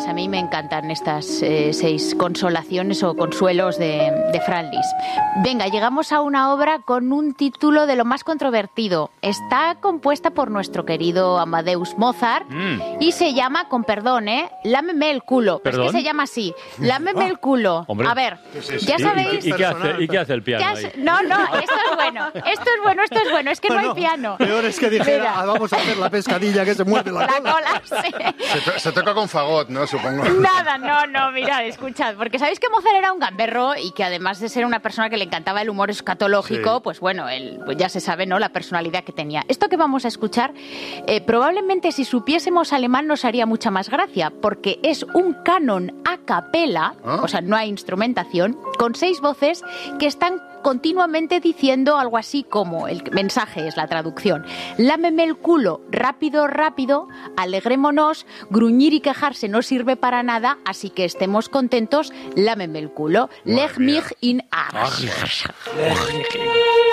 a mí me encantan estas 6 consolaciones o consuelos de Franz Liszt. Venga, llegamos a una obra con un título de lo más controvertido. Está compuesta por nuestro querido Amadeus Mozart y se llama, con perdón, Lámeme el culo. Es que se llama así, Lámeme el culo. Hombre. A ver, ya sabéis... ¿Y qué hace el piano ahí? No, esto es bueno. Es que no hay piano. Peor es que dijera, vamos a hacer la pescadilla que se muerde la cola. Sí. Se toca con fagot, ¿no? Supongo. Nada, no, mirad, escuchad, porque sabéis que Mozart era un gamberro y que además de ser una persona que le encantaba el humor escatológico, pues bueno, él pues ya se sabe, ¿no?, la personalidad que tenía. Esto que vamos a escuchar, probablemente si supiésemos alemán nos haría mucha más gracia, porque es un canon a capela, o sea, no hay instrumentación, con 6 voces que están continuamente diciendo algo así como, el mensaje es la traducción: lámeme el culo, rápido, rápido, alegrémonos, gruñir y quejarse no sirve para nada, así que estemos contentos, lámeme el culo, leg mich in Arsch.